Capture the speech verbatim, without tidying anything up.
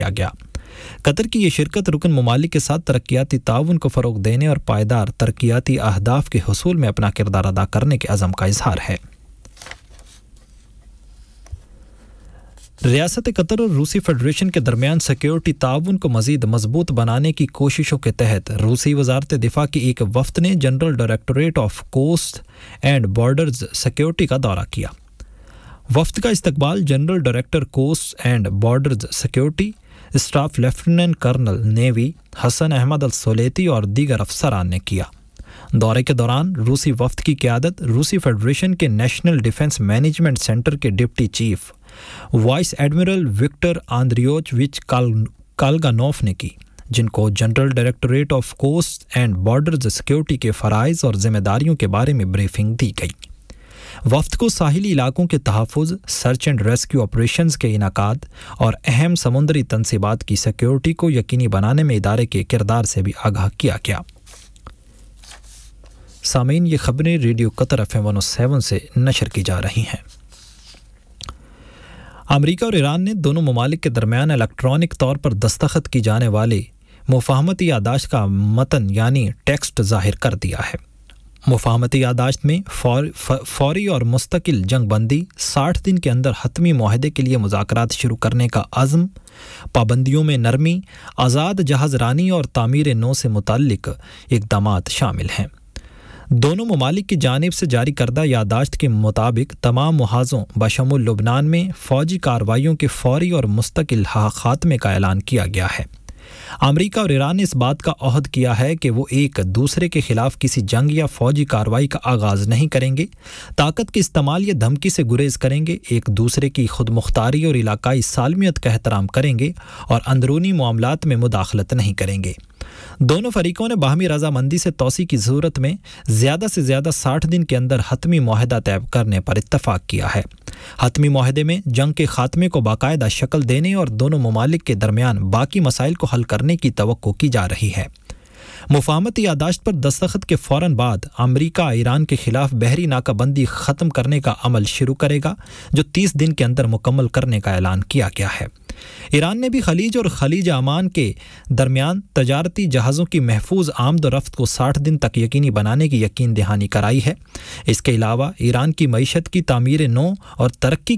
کیا گیا۔ قطر کی یہ شرکت رکن ممالک کے ساتھ ترقیاتی تعاون کو فروغ دینے اور پائیدار ترقیاتی اہداف کے حصول میں اپنا کردار ادا کرنے کے عزم کا اظہار ہے۔ ریاست قطر اور روسی فیڈریشن کے درمیان سیکیورٹی تعاون کو مزید مضبوط بنانے کی کوششوں کے تحت روسی وزارت دفاع کی ایک وفد نے general directorate of cost and borders security کا دورہ کیا۔ وفد کا استقبال general director cost and borders security staff lieutenant colonel navy حسن احمد السولیتی اور دیگر افسران نے کیا۔ دورے کے دوران روسی وفد کی قیادت روسی فیڈریشن کے نیشنل ڈیفنس مینجمنٹ سینٹر کے deputy chief vice admiral Victor آندریوچوچ کالگانوف نے کی، جن کو general directorate of cost and borders security کے فرائض اور ذمہ داریوں کے بارے میں بریفنگ دی گئی۔ وفد کو ساحلی علاقوں کے تحفظ، سرچ اینڈ ریسکیو آپریشنز کے انعقاد اور اہم سمندری تنصیبات کی سیکیورٹی کو یقینی بنانے میں ادارے کے کردار سے بھی آگاہ کیا گیا۔ سامعین، یہ خبریں ریڈیو قطر ایف ایم ایک سو سات سے نشر کی جا رہی ہیں۔ امریکہ اور ایران نے دونوں ممالک کے درمیان الیکٹرانک طور پر دستخط کی جانے والے مفاہمتی یادداشت کا متن یعنی ٹیکسٹ ظاہر کر دیا ہے۔ مفاہمتی یادداشت میں فور فوری اور مستقل جنگ بندی، ساٹھ دن کے اندر حتمی معاہدے کے لیے مذاکرات شروع کرنے کا عزم، پابندیوں میں نرمی، آزاد جہاز رانی اور تعمیر نو سے متعلق اقدامات شامل ہیں۔ دونوں ممالک کی جانب سے جاری کردہ یادداشت کے مطابق تمام محاذوں بشمول لبنان میں فوجی کارروائیوں کے فوری اور مستقل خاتمے کا اعلان کیا گیا ہے۔ امریکہ اور ایران نے اس بات کا عہد کیا ہے کہ وہ ایک دوسرے کے خلاف کسی جنگ یا فوجی کارروائی کا آغاز نہیں کریں گے، طاقت کے استعمال یا دھمکی سے گریز کریں گے، ایک دوسرے کی خود مختاری اور علاقائی سالمیت کا احترام کریں گے اور اندرونی معاملات میں مداخلت نہیں کریں گے۔ دونوں فریقوں نے باہمی رضامندی سے توسیع کی صورت میں زیادہ سے زیادہ ساٹھ دن کے اندر حتمی معاہدہ طے کرنے پر اتفاق کیا ہے۔ حتمی معاہدے میں جنگ کے خاتمے کو باقاعدہ شکل دینے اور دونوں ممالک کے درمیان باقی مسائل کو حل کرنے کی توقع کی جا رہی ہے۔ مفاہمتی یادداشت پر دستخط کے فوراً بعد امریکہ ایران کے خلاف بحری ناکہ بندی ختم کرنے کا عمل شروع کرے گا، جو تیس دن کے اندر مکمل کرنے کا اعلان کیا گیا ہے۔ ایران نے بھی خلیج اور خلیج عمان کے درمیان تجارتی جہازوں کی محفوظ آمد و رفت کو ساٹھ دن تک یقینی بنانے کی یقین دہانی کرائی ہے۔ اس کے علاوہ ایران کی معیشت کی تعمیر نو اور ترقی